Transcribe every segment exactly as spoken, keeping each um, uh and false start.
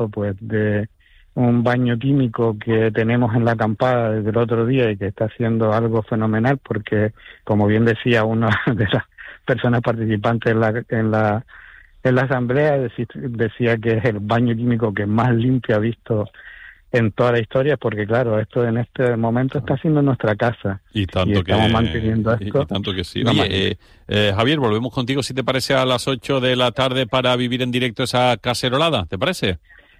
pues de un baño químico que tenemos en la acampada desde el otro día y que está haciendo algo fenomenal, porque como bien decía una de las personas participantes en la en la en la asamblea, decía que es el baño químico que más limpio ha visto en toda la historia, porque claro, esto en este momento está siendo nuestra casa y tanto y estamos que manteniendo esto. Y, y tanto que sí. Oye, eh, eh, Javier, volvemos contigo si te parece a las ocho de la tarde para vivir en directo esa cacerolada, ¿te parece?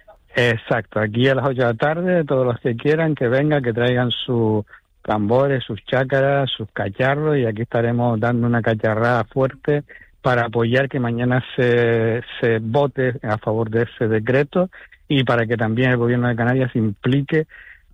Exacto, aquí a las ocho de la tarde, todos los que quieran que vengan, que traigan sus tambores, sus chácaras, sus cacharros, y aquí estaremos dando una cacharrada fuerte para apoyar que mañana se, se vote a favor de ese decreto y para que también el gobierno de Canarias se implique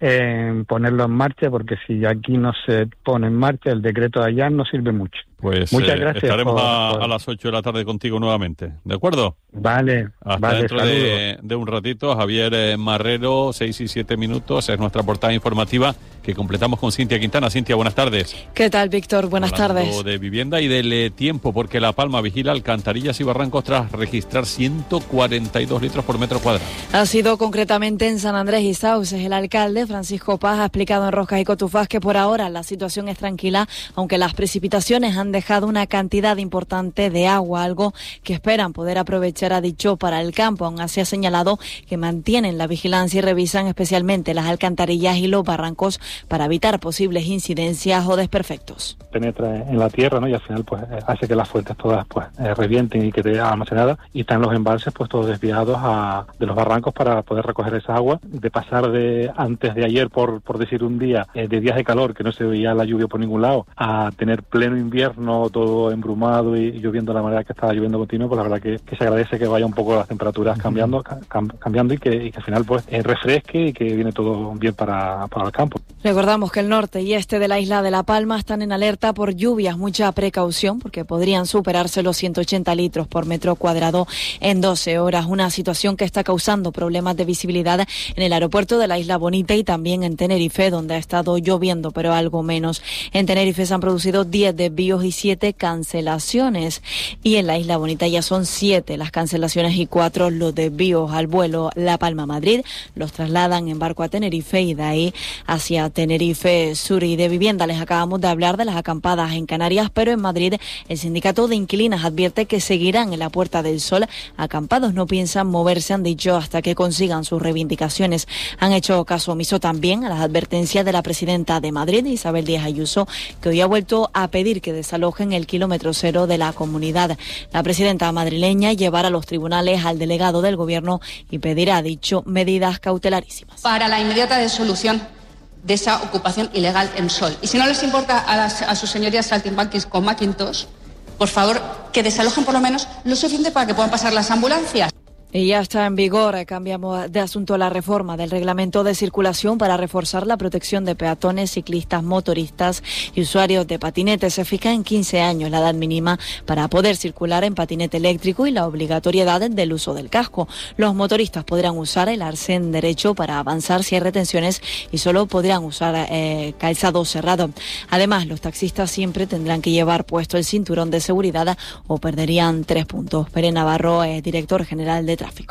en ponerlo en marcha, porque si aquí no se pone en marcha, el decreto de allá no sirve mucho. Pues muchas eh, gracias. Estaremos por, a, por... a las ocho de la tarde contigo nuevamente, ¿de acuerdo? Vale, Hasta vale, dentro de, de un ratito. Javier eh, Marrero, seis y siete minutos, es nuestra portada informativa que completamos con Cintia Quintana. Cintia, buenas tardes. ¿Qué tal, Víctor? Buenas Hablando tardes. de vivienda y del eh, tiempo, porque La Palma vigila alcantarillas y barrancos tras registrar ciento cuarenta y dos litros por metro cuadrado. Ha sido concretamente en San Andrés y Sauces. El alcalde, Francisco Paz, ha explicado en Roscas y Cotufás que por ahora la situación es tranquila, aunque las precipitaciones han dejado una cantidad importante de agua, algo que esperan poder aprovechar, ha dicho, para el campo. Aún así ha señalado que mantienen la vigilancia y revisan especialmente las alcantarillas y los barrancos para evitar posibles incidencias o desperfectos. Penetra en la tierra, ¿no? Y al final pues hace que las fuentes todas pues eh, revienten y que te almacenadas, y están los embalses pues todos desviados a, de los barrancos para poder recoger esa agua. De pasar de antes de ayer, por por decir un día, eh, de días de calor que no se veía la lluvia por ningún lado, a tener pleno invierno, todo embrumado y, y lloviendo de la manera que estaba lloviendo continuo, pues la verdad que, que se agradece que vaya un poco las temperaturas cambiando cam, cambiando y que, y que al final pues eh, refresque y que viene todo bien para, para el campo. Recordamos que el norte y este de la isla de La Palma están en alerta por lluvias. Mucha precaución porque podrían superarse los ciento ochenta litros por metro cuadrado en doce horas. Una situación que está causando problemas de visibilidad en el aeropuerto de la Isla Bonita y también en Tenerife, donde ha estado lloviendo, pero algo menos. En Tenerife se han producido diez desvíos y siete cancelaciones. Y en la Isla Bonita ya son siete las cancelaciones y cuatro los desvíos al vuelo La Palma-Madrid. Los trasladan en barco a Tenerife y de ahí hacia Tenerife Sur. Y de vivienda les acabamos de hablar de las acampadas en Canarias, pero en Madrid el sindicato de inquilinas advierte que seguirán en la Puerta del Sol. Acampados no piensan moverse, han dicho, hasta que consigan sus reivindicaciones. Han hecho caso omiso también a las advertencias de la presidenta de Madrid, Isabel Díaz Ayuso, que hoy ha vuelto a pedir que desalojen el kilómetro cero de la comunidad. La presidenta madrileña llevará a los tribunales al delegado del gobierno y pedirá, dicho, medidas cautelarísimas. Para la inmediata disolución de esa ocupación ilegal en Sol. Y si no les importa a, las, a sus señorías saltimbanquis con Macintosh, por favor, que desalojen por lo menos lo suficiente para que puedan pasar las ambulancias. Y ya está en vigor, cambiamos de asunto, la reforma del reglamento de circulación para reforzar la protección de peatones, ciclistas, motoristas y usuarios de patinetes. Se fija en quince años la edad mínima para poder circular en patinete eléctrico y la obligatoriedad del uso del casco. Los motoristas podrán usar el arcén derecho para avanzar si hay retenciones y solo podrán usar eh, calzado cerrado. Además, los taxistas siempre tendrán que llevar puesto el cinturón de seguridad o perderían tres puntos. Pere Navarro es director general de tráfico.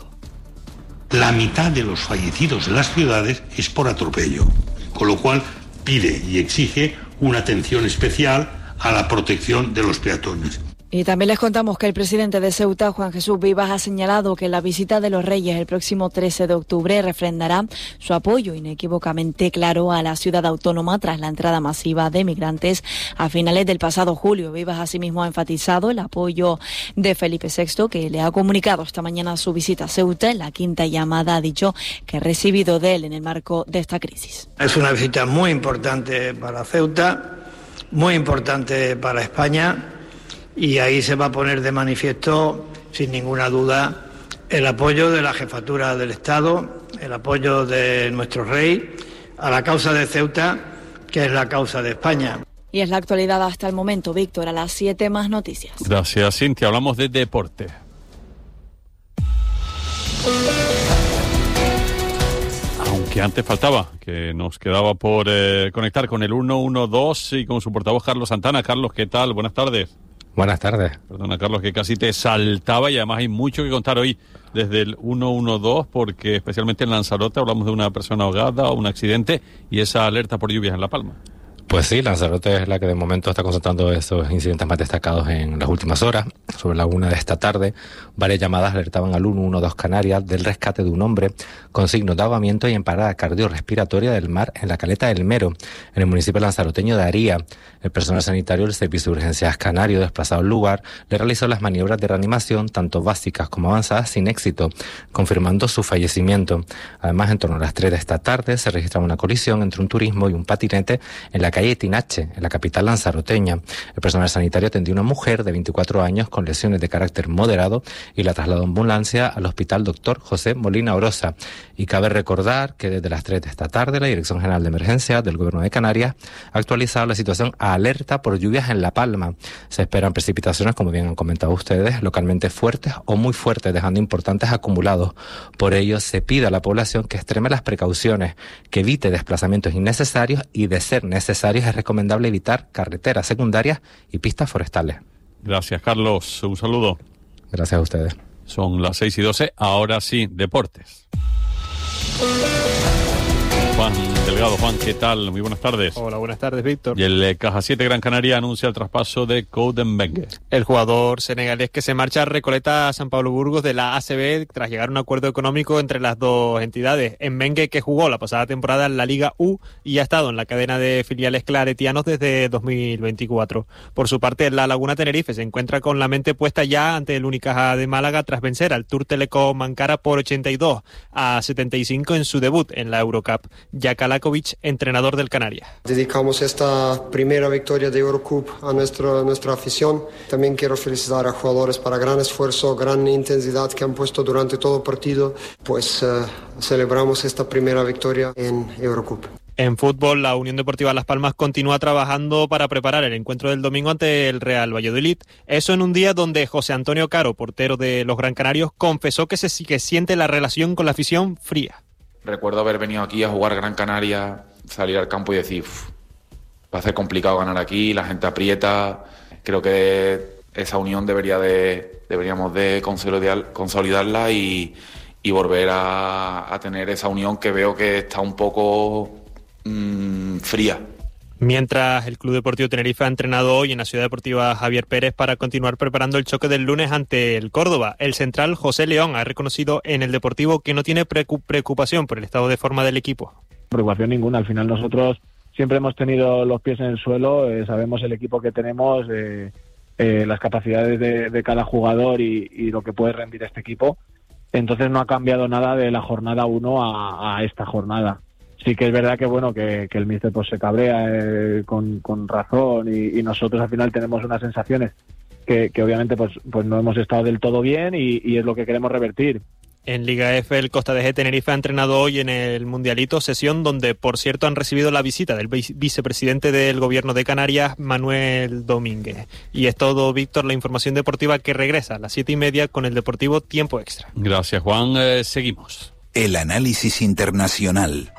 La mitad de los fallecidos en las ciudades es por atropello, con lo cual pide y exige una atención especial a la protección de los peatones. Y también les contamos que el presidente de Ceuta, Juan Jesús Vivas, ha señalado que la visita de los Reyes el próximo trece de octubre refrendará su apoyo inequívocamente claro a la ciudad autónoma tras la entrada masiva de migrantes a finales del pasado julio. Vivas asimismo ha enfatizado el apoyo de Felipe sexto, que le ha comunicado esta mañana su visita a Ceuta. En la quinta llamada ha dicho que ha recibido de él en el marco de esta crisis. Es una visita muy importante para Ceuta, muy importante para España. Y ahí se va a poner de manifiesto, sin ninguna duda, el apoyo de la Jefatura del Estado, el apoyo de nuestro rey a la causa de Ceuta, que es la causa de España. Y es la actualidad hasta el momento, Víctor. A las siete más noticias. Gracias, Cintia. Hablamos de deporte. Aunque antes faltaba, que nos quedaba por eh, conectar con el uno uno dos y con su portavoz Carlos Santana. Carlos, ¿qué tal? Buenas tardes. Buenas tardes. Perdona, Carlos, que casi te saltaba y además hay mucho que contar hoy desde el uno uno dos, porque especialmente en Lanzarote hablamos de una persona ahogada o un accidente y esa alerta por lluvias en La Palma. Pues sí, Lanzarote es la que de momento está concentrando esos incidentes más destacados en las últimas horas. Sobre la una de esta tarde, varias llamadas alertaban al uno uno dos Canarias del rescate de un hombre con signos de ahogamiento y en parada cardiorrespiratoria del mar en la caleta del Mero, en el municipio lanzaroteño de Aría. El personal sanitario del Servicio de Urgencias Canario, desplazado al lugar, le realizó las maniobras de reanimación, tanto básicas como avanzadas, sin éxito, confirmando su fallecimiento. Además, en torno a las tres de esta tarde, se registraba una colisión entre un turismo y un patinete en la calle Tinache, en la capital lanzaroteña. El personal sanitario atendió a una mujer de veinticuatro años con lesiones de carácter moderado y la trasladó en ambulancia al Hospital Doctor José Molina Orosa. Y cabe recordar que desde las tres de esta tarde la Dirección General de Emergencias del Gobierno de Canarias ha actualizado la situación a alerta por lluvias en La Palma. Se esperan precipitaciones, como bien han comentado ustedes, localmente fuertes o muy fuertes, dejando importantes acumulados. Por ello, se pide a la población que extreme las precauciones, que evite desplazamientos innecesarios y, de ser necesarios, es recomendable evitar carreteras secundarias y pistas forestales. Gracias, Carlos. Un saludo. Gracias a ustedes. Son las seis y doce. Ahora sí, deportes. Juan Delgado. Juan, ¿qué tal? Muy buenas tardes. Hola, buenas tardes, Víctor. Y el eh, Caja siete Gran Canaria anuncia el traspaso de Couden Mbengue. El jugador senegalés que se marcha Recoleta a San Pablo Burgos de la A C B tras llegar a un acuerdo económico entre las dos entidades. Mbengue, que jugó la pasada temporada en la Liga U y ha estado en la cadena de filiales claretianos desde dos mil veinticuatro. Por su parte, la Laguna Tenerife se encuentra con la mente puesta ya ante el Unicaja de Málaga tras vencer al Tour Telecom Ankara por ochenta y dos a setenta y cinco en su debut en la Eurocup. Jaka Lakovic, entrenador del Canarias. Dedicamos esta primera victoria de Eurocup a nuestro, nuestra afición. También quiero felicitar a jugadores para gran esfuerzo, gran intensidad que han puesto durante todo el partido. Pues uh, celebramos esta primera victoria en Eurocup. En fútbol, la Unión Deportiva Las Palmas continúa trabajando para preparar el encuentro del domingo ante el Real Valladolid. Eso en un día donde José Antonio Caro, portero de los Gran Canarios, confesó que se que siente la relación con la afición fría. Recuerdo haber venido aquí a jugar Gran Canaria, salir al campo y decir, va a ser complicado ganar aquí, la gente aprieta. Creo que esa unión debería de, deberíamos de consolidar, consolidarla y, y volver a, a tener esa unión que veo que está un poco mmm, fría. Mientras el Club Deportivo Tenerife ha entrenado hoy en la Ciudad Deportiva Javier Pérez para continuar preparando el choque del lunes ante el Córdoba. El central José León ha reconocido en el Deportivo que no tiene preocupación por el estado de forma del equipo. Preocupación ninguna. Al final nosotros siempre hemos tenido los pies en el suelo, eh, sabemos el equipo que tenemos, eh, eh, las capacidades de, de cada jugador y, y lo que puede rendir este equipo. Entonces no ha cambiado nada de la jornada uno a, a esta jornada. Sí que es verdad que bueno que, que el míster pues se cabrea eh, con, con razón y, y nosotros al final tenemos unas sensaciones que, que obviamente pues, pues no hemos estado del todo bien y, y es lo que queremos revertir. En Liga F, el Costa de G Tenerife ha entrenado hoy en el Mundialito, sesión donde, por cierto, han recibido la visita del vicepresidente del Gobierno de Canarias, Manuel Domínguez. Y es todo, Víctor, la información deportiva que regresa a las siete y media con el Deportivo Tiempo Extra. Gracias, Juan. Eh, seguimos. El análisis internacional.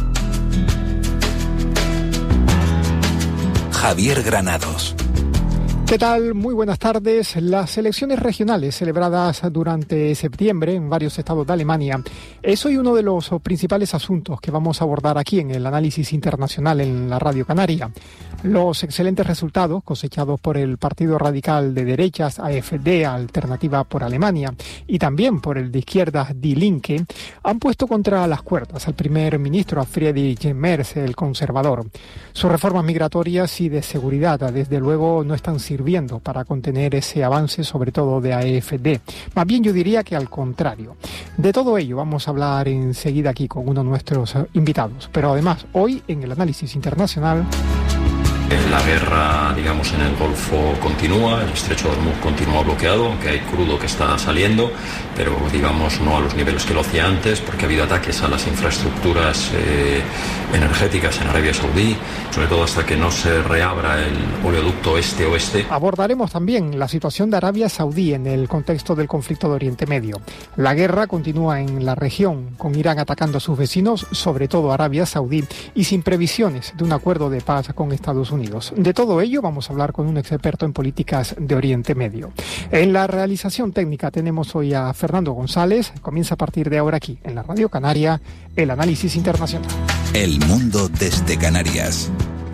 Javier Granados. ¿Qué tal? Muy buenas tardes. Las elecciones regionales celebradas durante septiembre en varios estados de Alemania es hoy uno de los principales asuntos que vamos a abordar aquí en el análisis internacional en la Radio Canaria. Los excelentes resultados cosechados por el Partido Radical de Derechas, A F D, Alternativa por Alemania, y también por el de izquierdas Die Linke, han puesto contra las cuerdas al primer ministro, a Friedrich Merz, el conservador. Sus reformas migratorias y de seguridad, desde luego, no están sirviendo para contener ese avance, sobre todo de A F D. Más bien yo diría que al contrario. De todo ello vamos a hablar enseguida aquí con uno de nuestros invitados. Pero además, hoy en el análisis internacional... La guerra, digamos, en el Golfo continúa, el estrecho de Hormuz continúa bloqueado, aunque hay crudo que está saliendo, pero digamos no a los niveles que lo hacía antes, porque ha habido ataques a las infraestructuras eh, energéticas en Arabia Saudí, sobre todo hasta que no se reabra el oleoducto este-oeste. Abordaremos también la situación de Arabia Saudí en el contexto del conflicto de Oriente Medio. La guerra continúa en la región, con Irán atacando a sus vecinos, sobre todo Arabia Saudí, y sin previsiones de un acuerdo de paz con Estados Unidos. Unidos. De todo ello vamos a hablar con un experto en políticas de Oriente Medio. En la realización técnica tenemos hoy a Fernando González. Comienza a partir de ahora aquí, en la Radio Canaria, el análisis internacional. El mundo desde Canarias.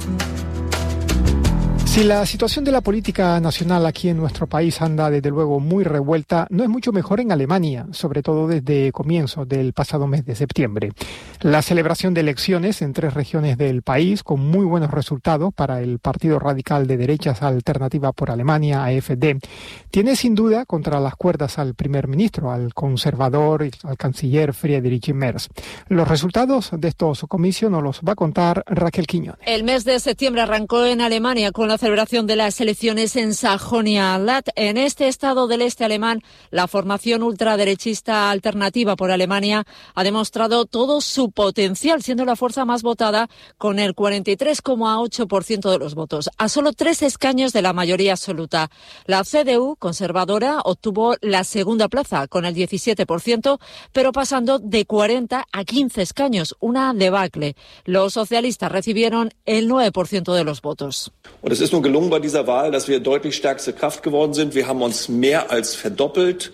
Si la situación de la política nacional aquí en nuestro país anda desde luego muy revuelta, no es mucho mejor en Alemania, sobre todo desde comienzos del pasado mes de septiembre. La celebración de elecciones en tres regiones del país, con muy buenos resultados para el Partido Radical de Derechas Alternativa por Alemania, A F D, tiene sin duda contra las cuerdas al primer ministro, al conservador y al canciller Friedrich Merz. Los resultados de estos comicios nos los va a contar Raquel Quiñones. El mes de septiembre arrancó en Alemania con la celebración de las elecciones en Sajonia-Anhalt. En este estado del este alemán, la formación ultraderechista Alternativa por Alemania ha demostrado todo su potencial, siendo la fuerza más votada con el cuarenta y tres coma ocho por ciento de los votos, a solo tres escaños de la mayoría absoluta. La C D U, conservadora, obtuvo la segunda plaza con el diecisiete por ciento, pero pasando de cuarenta a quince escaños, una debacle. Los socialistas recibieron el nueve por ciento de los votos. Und es ist nun gelungen bei dieser Wahl, dass wir deutlich stärkste Kraft geworden sind. Wir haben uns mehr als verdoppelt,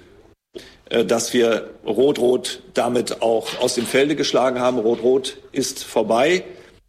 dass wir Rot-Rot damit auch aus dem Felde geschlagen haben. Rot-Rot ist vorbei.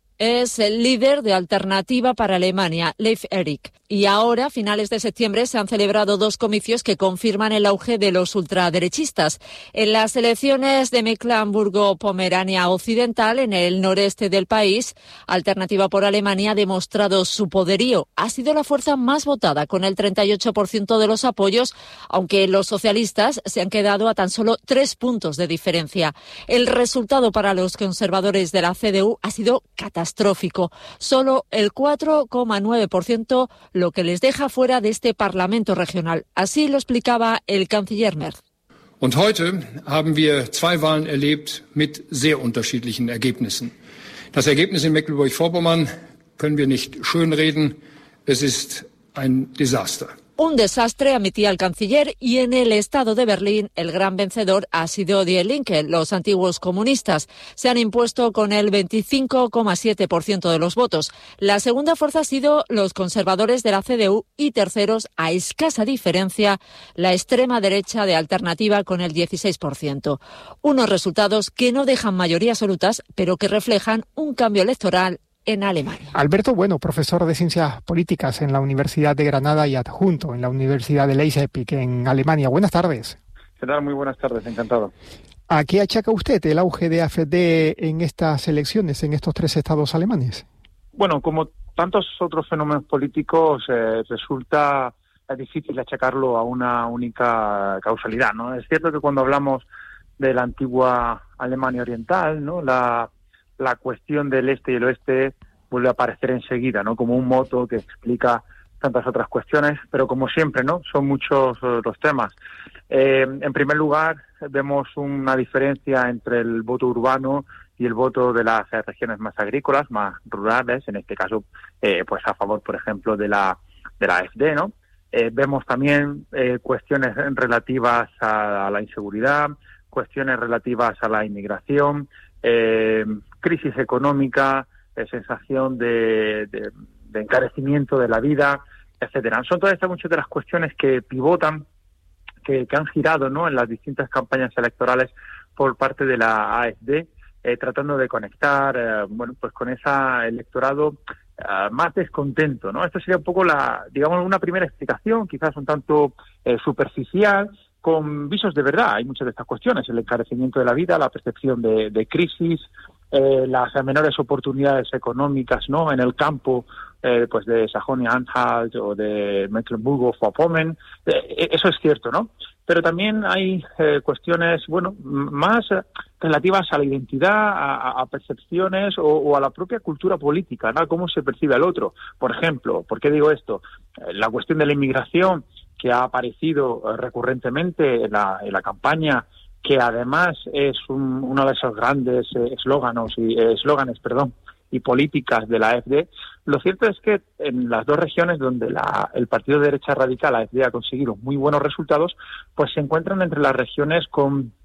Es el líder de Alternativa para Alemania, Leif Erich. Y ahora, a finales de septiembre, se han celebrado dos comicios que confirman el auge de los ultraderechistas. En las elecciones de Mecklemburgo-Pomerania Occidental, en el noreste del país, Alternativa por Alemania ha demostrado su poderío. Ha sido la fuerza más votada, con el treinta y ocho por ciento de los apoyos, aunque los socialistas se han quedado a tan solo tres puntos de diferencia. El resultado para los conservadores de la C D U ha sido catastrófico. Solo el cuatro coma nueve por ciento, lo que les deja fuera de este Parlamento regional. Así lo explicaba el canciller Merz. Und heute haben wir zwei Wahlen erlebt mit sehr unterschiedlichen Ergebnissen. Das Ergebnis in Mecklenburg-Vorpommern können wir nicht schönreden. Es ist ein Desaster. Un desastre, admitía el canciller, y en el estado de Berlín el gran vencedor ha sido Die Linke. Los antiguos comunistas se han impuesto con el veinticinco coma siete por ciento de los votos. La segunda fuerza ha sido los conservadores de la C D U y terceros, a escasa diferencia, la extrema derecha de Alternativa con el dieciséis por ciento. Unos resultados que no dejan mayoría absolutas, pero que reflejan un cambio electoral en Alemania. Alberto Bueno, profesor de Ciencias Políticas en la Universidad de Granada y adjunto en la Universidad de Leipzig en Alemania. Buenas tardes. ¿Qué tal? Muy buenas tardes, encantado. ¿A qué achaca usted el auge de A F D en estas elecciones, en estos tres estados alemanes? Bueno, como tantos otros fenómenos políticos, eh, resulta difícil achacarlo a una única causalidad, ¿no? Es cierto que cuando hablamos de la antigua Alemania Oriental, ¿no?, la la cuestión del este y el oeste vuelve a aparecer enseguida, ¿no?, como un moto que explica tantas otras cuestiones, pero como siempre, ¿no?, son muchos los temas. Eh, en primer lugar, vemos una diferencia entre el voto urbano y el voto de las regiones más agrícolas, más rurales, en este caso, eh, pues a favor, por ejemplo, de la de la A F D, ¿no? Eh, vemos también eh, cuestiones relativas a, a la inseguridad, cuestiones relativas a la inmigración, eh, crisis económica, eh, sensación de, de, de encarecimiento de la vida, etcétera. Son todas estas muchas de las cuestiones que pivotan, que, que han girado, ¿no?, en las distintas campañas electorales por parte de la A F D, eh, tratando de conectar, eh, bueno, pues con ese electorado eh, más descontento, ¿no? Esto sería un poco la, digamos, una primera explicación, quizás un tanto eh, superficial, con visos de verdad. Hay muchas de estas cuestiones: el encarecimiento de la vida, la percepción de, de crisis, eh, las menores oportunidades económicas, ¿no?, en el campo, eh, pues de Sajonia-Anhalt o de Mecklemburgo-Vorpommern. Eh, eso es cierto, ¿no? Pero también hay eh, cuestiones, bueno, más relativas a la identidad, a, a percepciones o, o a la propia cultura política, ¿no?, cómo se percibe al otro. Por ejemplo, ¿por qué digo esto? Eh, la cuestión de la inmigración, que ha aparecido recurrentemente en la, en la campaña, que además es un, uno de esos grandes eslóganos y eslóganes, perdón, y políticas de la A F D. Lo cierto es que en las dos regiones donde la, el partido de derecha radical, A F D, ha conseguido muy buenos resultados, pues se encuentran entre las regiones con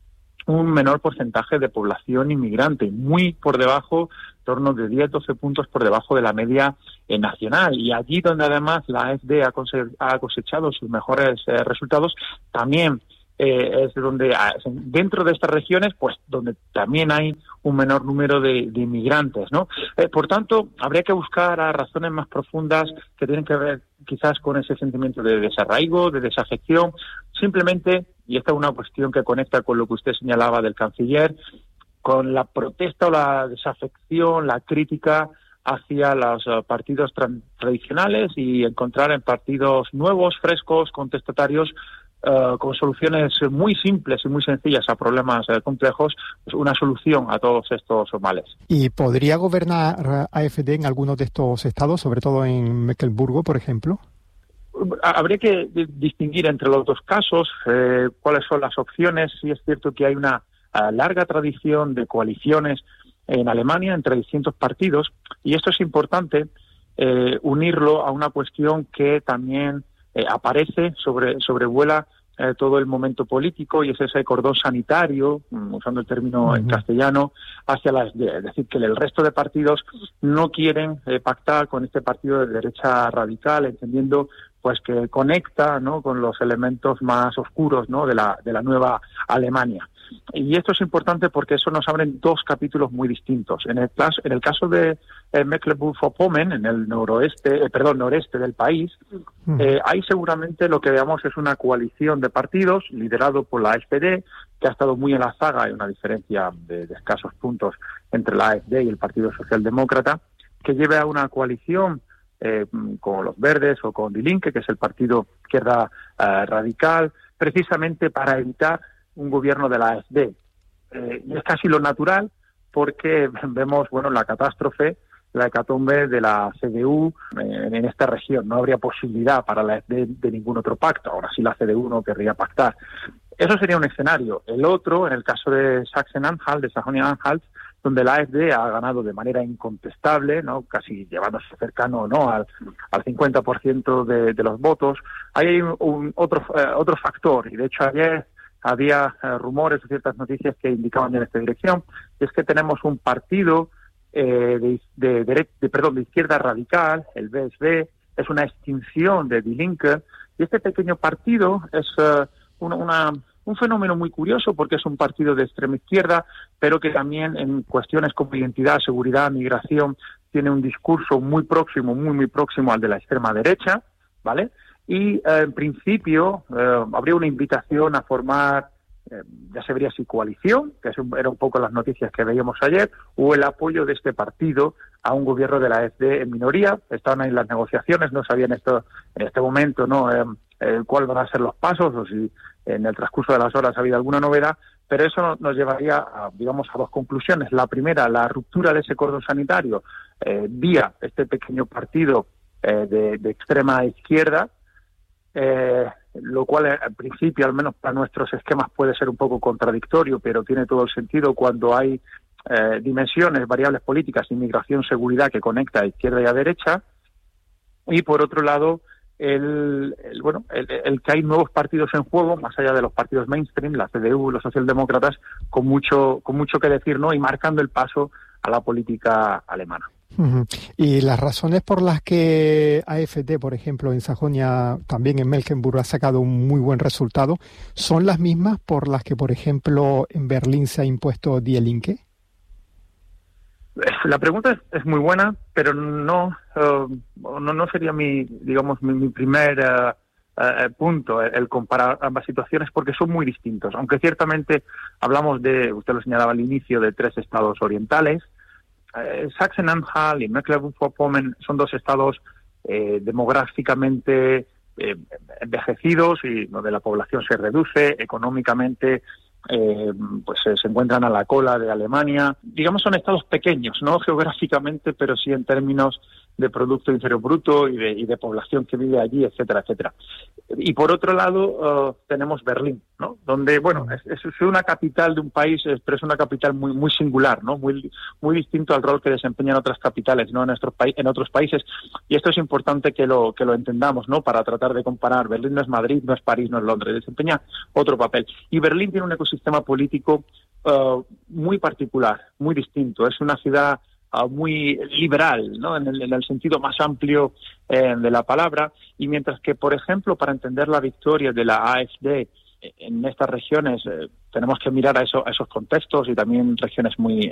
un menor porcentaje de población inmigrante, muy por debajo, en torno de diez a doce puntos por debajo de la media eh, nacional. Y allí donde además la A F D ha, cose- ha cosechado sus mejores eh, resultados, también eh, es donde, dentro de estas regiones, pues donde también hay un menor número de, de inmigrantes, ¿no? Eh, por tanto, habría que buscar a razones más profundas que tienen que ver quizás con ese sentimiento de desarraigo, de desafección, simplemente, y esta es una cuestión que conecta con lo que usted señalaba del canciller, con la protesta o la desafección, la crítica hacia los uh, partidos tra- tradicionales y encontrar en partidos nuevos, frescos, contestatarios, Uh, con soluciones muy simples y muy sencillas a problemas uh, complejos, pues una solución a todos estos males. ¿Y podría gobernar A F D en algunos de estos estados, sobre todo en Mecklemburgo, por ejemplo? Habría que distinguir entre los dos casos eh, cuáles son las opciones. Sí es cierto que hay una uh, larga tradición de coaliciones en Alemania entre distintos partidos, y esto es importante eh, unirlo a una cuestión que también Eh, aparece, sobre sobrevuela eh, todo el momento político, y es ese cordón sanitario, usando el término uh-huh. en castellano, hacia las, es decir, que el resto de partidos no quieren eh, pactar con este partido de derecha radical, entendiendo pues que conecta, ¿no?, con los elementos más oscuros, ¿no?, de la de la nueva Alemania. Y esto es importante porque eso nos abre dos capítulos muy distintos. En el caso, en el caso de eh, Mecklemburgo-Vorpommern, en el noroeste, eh, perdón, noreste del país, eh, ahí seguramente lo que veamos es una coalición de partidos liderado por la S P D, que ha estado muy en la zaga. Hay una diferencia de, de escasos puntos entre la A F D y el Partido Socialdemócrata, que lleve a una coalición eh, con los Verdes o con Die Linke, que es el partido izquierda eh, radical, precisamente para evitar un gobierno de la A F D. Eh, y es casi lo natural, porque vemos, bueno, la catástrofe, la hecatombe de la C D U en, en esta región. No habría posibilidad para la A F D de ningún otro pacto. Ahora sí la C D U no querría pactar. Eso sería un escenario. El otro, en el caso de Sachsen-Anhalt, de Sajonia-Anhalt, donde la A F D ha ganado de manera incontestable, ¿no?, casi llevándose cercano, ¿no?, al, al cincuenta por ciento de, de los votos. Ahí hay un, un otro, eh, otro factor, y de hecho ayer había eh, rumores o ciertas noticias que indicaban en esta dirección, y es que tenemos un partido eh, de, de, de, de, perdón, de izquierda radical, el B S B, es una extinción de Die Linke, y este pequeño partido es uh, una, una, un fenómeno muy curioso, porque es un partido de extrema izquierda, pero que también en cuestiones como identidad, seguridad, migración, tiene un discurso muy próximo, muy, muy próximo al de la extrema derecha, ¿vale? Y eh, en principio eh, habría una invitación a formar, eh, ya se vería si coalición, que es un, era un poco las noticias que veíamos ayer, o el apoyo de este partido a un gobierno de la A F D en minoría. Estaban ahí las negociaciones, no sabían esto en este momento, ¿no?, eh, eh, cuáles van a ser los pasos, o si en el transcurso de las horas ha habido alguna novedad, pero eso nos llevaría a, digamos, a dos conclusiones. La primera, la ruptura de ese cordón sanitario eh, vía este pequeño partido eh, de, de extrema izquierda, Eh, lo cual al principio, al menos para nuestros esquemas, puede ser un poco contradictorio, pero tiene todo el sentido cuando hay eh, dimensiones, variables políticas, inmigración, seguridad, que conecta a izquierda y a derecha. Y por otro lado, el, el bueno el, el que hay nuevos partidos en juego, más allá de los partidos mainstream, la C D U, los socialdemócratas, con mucho con mucho que decir, ¿no?, y marcando el paso a la política alemana. Uh-huh. Y las razones por las que A F D, por ejemplo, en Sajonia, también en Mecklemburgo, ha sacado un muy buen resultado, ¿son las mismas por las que, por ejemplo, en Berlín se ha impuesto Die Linke? La pregunta es, es muy buena, pero no, uh, no no sería mi, digamos, mi, mi primer uh, uh, punto el, el comparar ambas situaciones, porque son muy distintos. Aunque ciertamente hablamos de, usted lo señalaba al inicio, de tres estados orientales. Eh, Sachsen-Anhalt y Mecklemburgo-Vorpommern son dos estados eh, demográficamente eh, envejecidos, y donde la población se reduce, económicamente eh, pues eh, se encuentran a la cola de Alemania. Digamos, son estados pequeños, no geográficamente, pero sí en términos de Producto Interior Bruto y de, y de población que vive allí, etcétera, etcétera. Y por otro lado uh, tenemos Berlín, ¿no?, donde, bueno, es, es una capital de un país, pero es una capital muy muy singular, ¿no?, muy muy distinto al rol que desempeñan otras capitales, ¿no?, en nuestros pa- en otros países. Y esto es importante que lo que lo entendamos, ¿no?, para tratar de comparar. Berlín no es Madrid, no es París, no es Londres, desempeña otro papel. Y Berlín tiene un ecosistema sistema político uh, muy particular, muy distinto. Es una ciudad uh, muy liberal, ¿no? En el, en el sentido más amplio eh, de la palabra, y mientras que, por ejemplo, para entender la victoria de la AfD en estas regiones, eh, tenemos que mirar a, eso, a esos contextos y también regiones muy